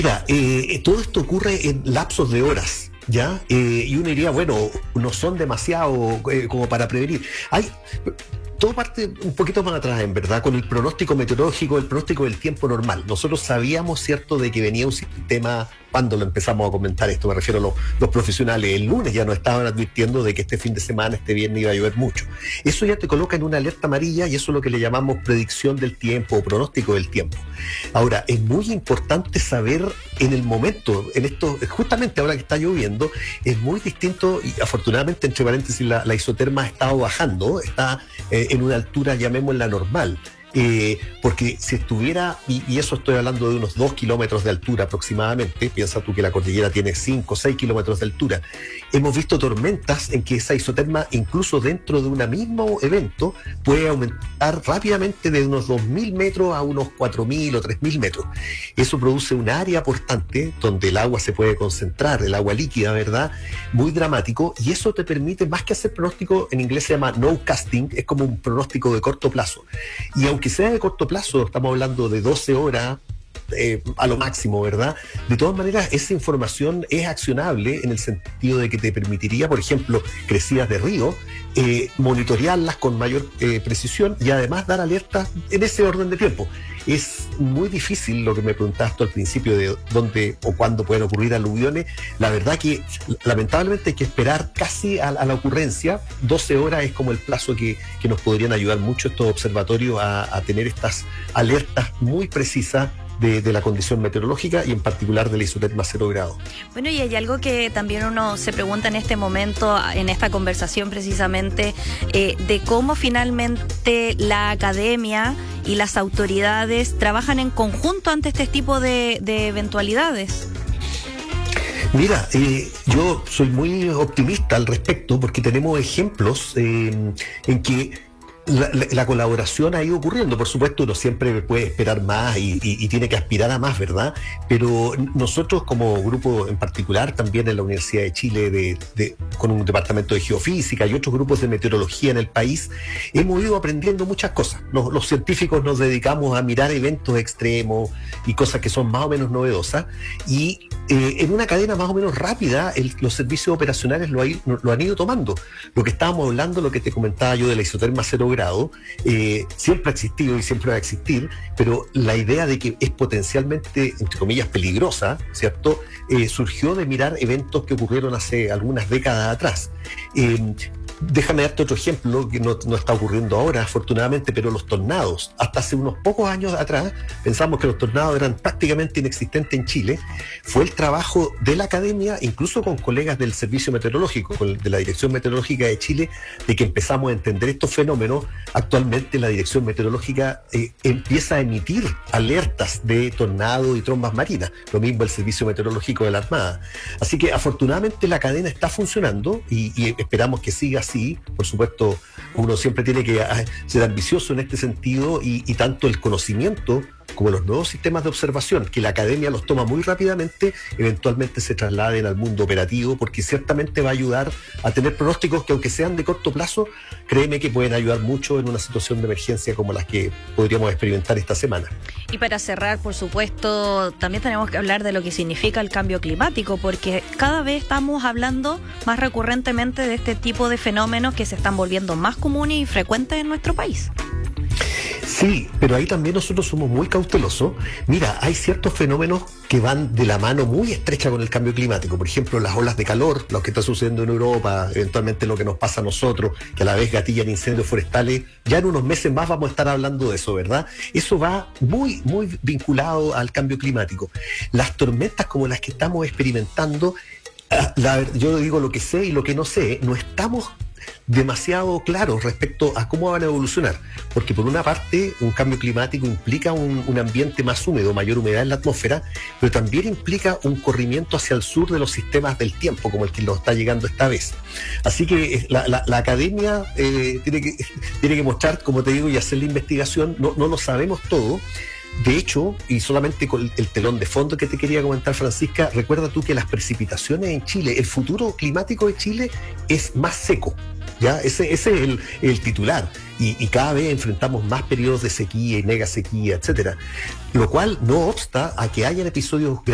Mira, todo esto ocurre en lapsos de horas, ¿ya? Y uno diría, bueno, no son demasiado como para prevenir. Todo parte un poquito más atrás, en verdad, con el pronóstico meteorológico, el pronóstico del tiempo normal. Nosotros sabíamos, ¿cierto?, de que venía un sistema, cuando lo empezamos a comentar esto, me refiero a los profesionales, el lunes ya nos estaban advirtiendo de que este fin de semana, este viernes iba a llover mucho. Eso ya te coloca en una alerta amarilla y eso es lo que le llamamos predicción del tiempo o pronóstico del tiempo. Ahora, es muy importante saber en el momento, en esto, justamente ahora que está lloviendo, es muy distinto y afortunadamente, entre paréntesis, la isoterma ha estado bajando, está en una altura, llamémosla normal. Porque si estuviera, y eso estoy hablando de unos 2 kilómetros de altura aproximadamente, piensa tú que la cordillera tiene 5 o 6 kilómetros de altura, hemos visto tormentas en que esa isoterma, incluso dentro de un mismo evento, puede aumentar rápidamente de unos 2.000 metros a unos 4.000 o 3.000 metros. Eso produce un área portante donde el agua se puede concentrar, el agua líquida, ¿verdad? Muy dramático, y eso te permite, más que hacer pronóstico, en inglés se llama no casting, es como un pronóstico de corto plazo. Y aunque sea de corto plazo, estamos hablando de 12 horas a lo máximo, ¿verdad? De todas maneras, esa información es accionable en el sentido de que te permitiría, por ejemplo, crecidas de río, monitorearlas con mayor precisión y además dar alertas en ese orden de tiempo. Es muy difícil lo que me preguntaste al principio de dónde o cuándo pueden ocurrir aluviones. La verdad que lamentablemente hay que esperar casi a la ocurrencia. 12 horas es como el plazo que nos podrían ayudar mucho estos observatorios a tener estas alertas muy precisas de la condición meteorológica y en particular de la isoterma 0 grados. Bueno, y hay algo que también uno se pregunta en este momento, en esta conversación precisamente, de cómo finalmente la academia y las autoridades trabajan en conjunto ante este tipo de eventualidades. Mira, yo soy muy optimista al respecto porque tenemos ejemplos en que la colaboración ha ido ocurriendo. Por supuesto, uno siempre puede esperar más y tiene que aspirar a más, ¿verdad? Pero nosotros como grupo en particular, también en la Universidad de Chile, con un departamento de geofísica y otros grupos de meteorología en el país, hemos ido aprendiendo muchas cosas. Los científicos nos dedicamos a mirar eventos extremos y cosas que son más o menos novedosas y en una cadena más o menos rápida los servicios operacionales lo han ido tomando. Lo que estábamos hablando, lo que te comentaba yo de la isoterma 0 grado, siempre ha existido y siempre va a existir, pero la idea de que es potencialmente, entre comillas, peligrosa, ¿cierto? Surgió de mirar eventos que ocurrieron hace algunas décadas atrás. Déjame darte otro ejemplo que no está ocurriendo ahora, afortunadamente, pero los tornados. Hasta hace unos pocos años atrás pensamos que los tornados eran prácticamente inexistentes en Chile. Fue el trabajo de la academia, incluso con colegas del Servicio Meteorológico, de la Dirección Meteorológica de Chile, de que empezamos a entender estos fenómenos. Actualmente la Dirección Meteorológica empieza a emitir alertas de tornado y trombas marinas. Lo mismo el Servicio Meteorológico de la Armada. Así que afortunadamente la cadena está funcionando y esperamos que siga así. Por supuesto, uno siempre tiene que ser ambicioso en este sentido y tanto el conocimiento como los nuevos sistemas de observación, que la academia los toma muy rápidamente, eventualmente se trasladen al mundo operativo, porque ciertamente va a ayudar a tener pronósticos que, aunque sean de corto plazo, créeme que pueden ayudar mucho en una situación de emergencia como las que podríamos experimentar esta semana. Y para cerrar, por supuesto, también tenemos que hablar de lo que significa el cambio climático, porque cada vez estamos hablando más recurrentemente de este tipo de fenómenos que se están volviendo más comunes y frecuentes en nuestro país. Sí, pero ahí también nosotros somos muy cautelosos. Mira, hay ciertos fenómenos que van de la mano muy estrecha con el cambio climático. Por ejemplo, las olas de calor, lo que está sucediendo en Europa, eventualmente lo que nos pasa a nosotros, que a la vez gatillan incendios forestales. Ya en unos meses más vamos a estar hablando de eso, ¿verdad? Eso va muy, muy vinculado al cambio climático. Las tormentas como las que estamos experimentando, yo digo lo que sé y lo que no sé, no estamos demasiado claros respecto a cómo van a evolucionar, porque por una parte un cambio climático implica un ambiente más húmedo, mayor humedad en la atmósfera, pero también implica un corrimiento hacia el sur de los sistemas del tiempo, como el que nos está llegando esta vez. Así que la academia tiene que mostrar, como te digo, y hacer la investigación. No lo sabemos todo. De hecho, y solamente con el telón de fondo que te quería comentar, Francisca, recuerda tú que las precipitaciones en Chile, el futuro climático de Chile es más seco, ¿ya? Ese es el titular. Y cada vez enfrentamos más periodos de sequía y mega sequía, etcétera. Lo cual no obsta a que hayan episodios